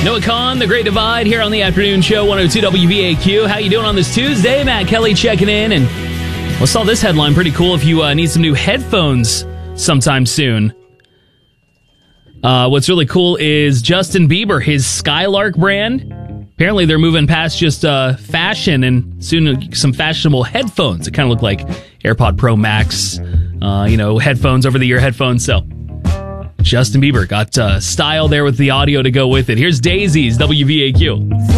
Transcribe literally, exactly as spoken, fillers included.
Noah Kahn, The Great Divide, here on the afternoon show, one oh two W V A Q. How you doing on this Tuesday? Matt Kelly checking in, and I saw this headline pretty cool if you uh, need some new headphones sometime soon. Uh, what's really cool is Justin Bieber, his Skylark brand. Apparently they're moving past just uh, fashion and soon some fashionable headphones. It kind of look like AirPod Pro Max, uh, you know, headphones, over-the-ear headphones. So Justin Bieber got uh, style there with the audio to go with it. Here's Daisy's W V A Q.